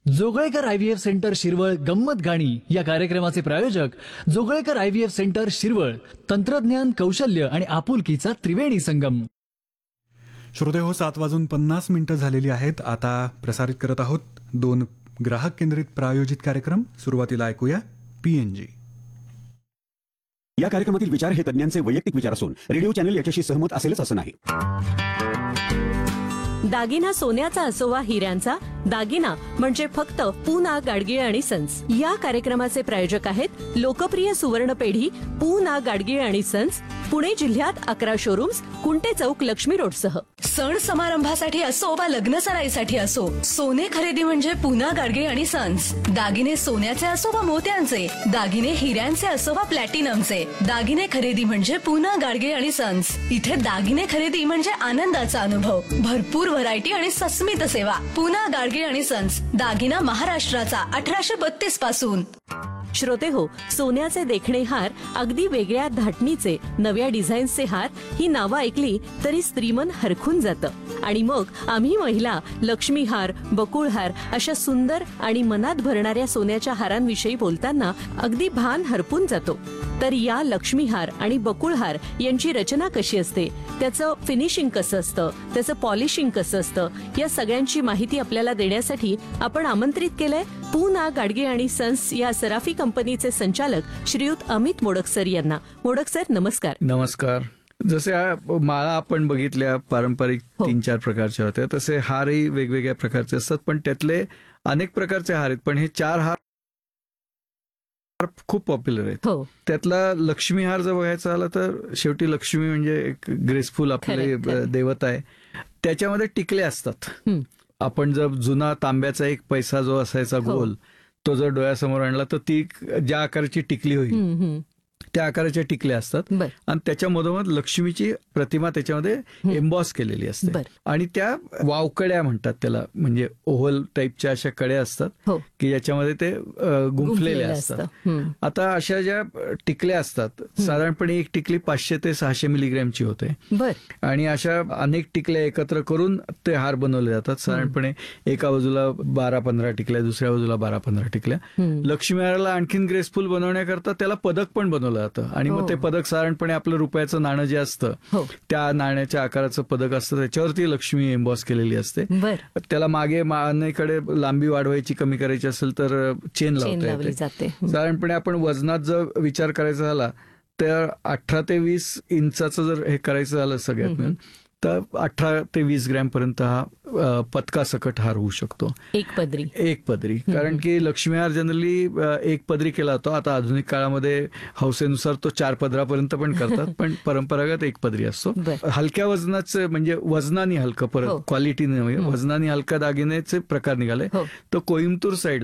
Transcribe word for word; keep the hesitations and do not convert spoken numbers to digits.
Joglekar I V F centre Shirwal गंमत गाणी या कार्यक्रमाचे प्रायोजक Joglekar I V F centre Shirwal. तंत्रज्ञान, कौशल्य आणि आपुलकीचा त्रिवेणी संगम. श्रोते हो, सात वाजून पन्नास मिनिटं झालेली आहेत. आता प्रसारित करत आहोत दोन ग्राहक केंद्रित प्रायोजित कार्यक्रम. सुरुवातीला ऐकूया पीएनजी. या कार्यक्रमातील विचार हे तज्ञांचे वैयक्तिक विचार असून रेडिओ चॅनल याच्याशी सहमत असेलच असं नाही. दागिना सोन्याचा असो वा हिऱ्यांचा, दागिना म्हणजे फक्त पूना गाडगीळ आणि सन्स. या कार्यक्रमाचे प्रायोजक आहेत लोकप्रिय सुवर्ण पेढी पूना गाडगीळ आणि सन्स, पुणे जिल्ह्यात अकरा शोरूम्स, कुंटे चौक, लक्ष्मी रोडसह. सण समारंभासाठी असो वा लग्न सराईसाठी असो, सोने खरेदी म्हणजे पूना गाडगीळ आणि सन्स. दागिने सोन्याचे असो वा मोत्यांचे, दागिने हिऱ्यांचे असो वा प्लॅटिनमचे, दागिने खरेदी म्हणजे पूना गाडगीळ आणि सन्स. इथे दागिने खरेदी म्हणजे आनंदाचा अनुभव, भरपूर व्हरायटी आणि सस्मित सेवा. पूना गाडगीळ आणि सन्स, दागिना महाराष्ट्राचा अठराशे बत्तीस पासून. श्रोते हो, सोन्याचे देखणे हार, अगदी वेगळ्या धाटणीचे नव्या डिझाईन्सचे हार, ही नावं ऐकली तरी स्त्रीमन हरखून जातं. आणि मग आम्ही महिला लक्ष्मी हार, बकुळ हार अशा सुंदर आणि मनात भरणाऱ्या सोन्याच्या हारांविषयी बोलताना अगदी भान हरपून जातो. तर या लक्ष्मी हार आणि बकुळ हार यांची रचना कशी असते, त्याचं फिनिशिंग कसं असतं, त्याचं पॉलिशिंग कसं असतं, या सगळ्यांची माहिती आपल्याला देण्यासाठी आपण आमंत्रित केलंय पूना गाडगीळ आणि सन्स या सराफी कंपनीचे संचालक श्रीयुत अमित मोडक सर यांना. मोडक सर, नमस्कार. नमस्कार. जसे माळा आपण बघितल्या पारंपरिक तीन चार प्रकारच्या होत्या, तसे हारही वेगवेगळ्या प्रकारचे असतात. पण त्यातले अनेक प्रकारचे हार आहेत, पण हे चार हार खूप पॉप्युलर आहेत. हो. त्यातला लक्ष्मी हार जर बघायचा झाला तर शेवटी लक्ष्मी म्हणजे एक ग्रेसफुल आपले देवता आहे. त्याच्यामध्ये टिकले असतात. आपण जर जुना तांब्याचा एक पैसा जो असायचा गोल, तो जर डोळ्यासमोर आणला तर ती ज्या आकाराची टिकली होईल त्या आकाराच्या टिकल्या असतात. आणि त्याच्या मधोमध लक्ष्मीची प्रतिमा त्याच्यामध्ये एम्बॉस केलेली असते. आणि त्या वावकड्या म्हणतात त्याला, म्हणजे ओव्हल टाईपच्या अशा कड्या असतात की ज्याच्यामध्ये ते गुंफलेल्या असतात. आता अशा ज्या टिकल्या असतात, साधारणपणे एक टिकली पाचशे ते सहाशे मिलीग्रॅमची होते. आणि अशा अनेक टिकल्या एकत्र करून ते हार बनवले जातात. साधारणपणे एका बाजूला बारा पंधरा टिकल्या, दुसऱ्या बाजूला बारा पंधरा टिकल्या. लक्ष्मी हाराला आणखीन ग्रेसफुल बनवण्याकरता त्याला पदक पण बनवलं जातं. आणि मग ते पदक साधारणपणे आपलं रुपयाचं नाणं जे असतं त्या नाण्याच्या आकाराचं पदक असतं, त्याच्यावरती लक्ष्मी एम्बॉस केलेली असते. त्याला मागे मानेकडे लांबी वाढवायची, कमी करायची असेल तर चेन लावता येते. साधारणपणे आपण वजनात जर विचार करायचा झाला तर अठरा ते वीस इंचाचं जर हे करायचं झालं सगळ्यात मिळून तर अठरा ते वीस ग्रॅम पर्यंत हा पदकासकट हार होऊ शकतो. एक पदरी एक पदरी कारण की लक्ष्मी हार जनरली एक पदरी केला जातो. आता आधुनिक काळामध्ये हौसेनुसार तो चार पदरापर्यंत पण करतात, पण परंपरागत एक पदरी असतो. हलक्या वजनाचे म्हणजे वजनाने हलकं, परत क्वालिटीने वजनाने हलका दागिन्याचे प्रकार निघाले. तो कोइंबतूर साईड